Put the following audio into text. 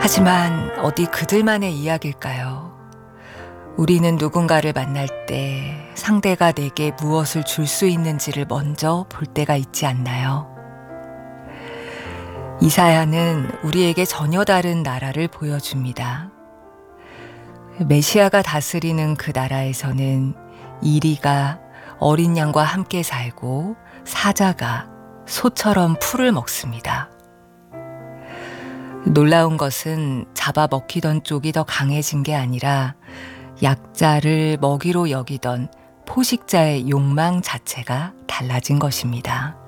하지만 어디 그들만의 이야기일까요? 우리는 누군가를 만날 때 상대가 내게 무엇을 줄 수 있는지를 먼저 볼 때가 있지 않나요? 이사야는 우리에게 전혀 다른 나라를 보여줍니다. 메시아가 다스리는 그 나라에서는 이리가 어린 양과 함께 살고 사자가 소처럼 풀을 먹습니다. 놀라운 것은 잡아먹히던 쪽이 더 강해진 게 아니라 약자를 먹이로 여기던 포식자의 욕망 자체가 달라진 것입니다.